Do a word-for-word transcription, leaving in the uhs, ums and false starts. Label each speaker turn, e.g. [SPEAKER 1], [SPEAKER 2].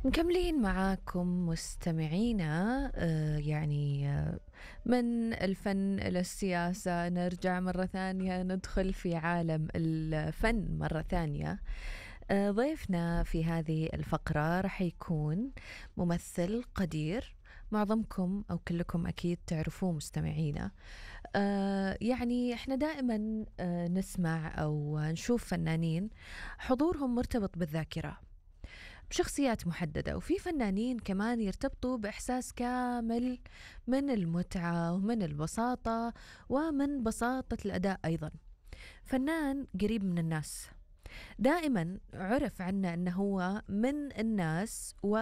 [SPEAKER 1] مكملين معاكم مستمعينا. آه يعني آه من الفن إلى السياسة، نرجع مرة ثانية ندخل في عالم الفن مرة ثانية. آه ضيفنا في هذه الفقرة رح يكون ممثل قدير، معظمكم أو كلكم أكيد تعرفوه مستمعينا. آه يعني احنا دائما آه نسمع أو نشوف فنانين حضورهم مرتبط بالذاكرة بشخصيات محددة، وفي فنانين كمان يرتبطوا بإحساس كامل من المتعة ومن البساطة ومن بساطة الأداء أيضا. فنان قريب من الناس، دائما عرف عنه أنه هو من الناس و